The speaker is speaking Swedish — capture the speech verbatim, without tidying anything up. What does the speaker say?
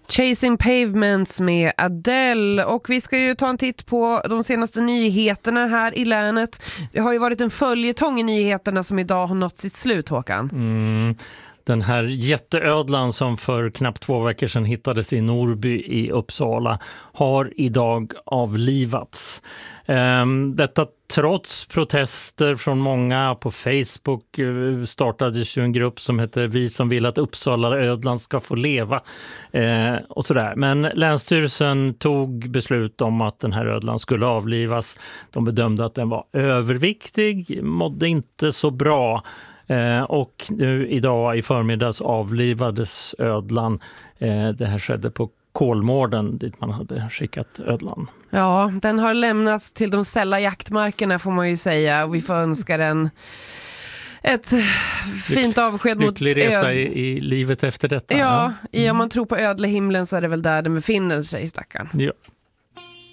Chasing Pavements med Adele, och vi ska ju ta en titt på de senaste nyheterna här i länet. Det har ju varit en följetong i nyheterna som idag har nått sitt slut, Håkan. Mm. Den här jätteödlan som för knappt två veckor sedan hittades i Norrby i Uppsala har idag avlivats. Detta trots protester från många. På Facebook startades ju en grupp som heter Vi som vill att Uppsala-ödlan ska få leva och sådär. Men Länsstyrelsen tog beslut om att den här ödlan skulle avlivas. De bedömde att den var överviktig, mådde inte så bra. Eh, och nu idag i förmiddags avlivades ödlan. Eh, det här skedde på Kolmården dit man hade skickat ödlan. Ja, den har lämnats till de sälla jaktmarkerna får man ju säga, och vi får önska den ett fint avsked mot lycklig resa i, i livet efter detta. Ja, ja. Mm. Om man tror på ödlehimlen så är det väl där den befinner sig, stackarn. Ja.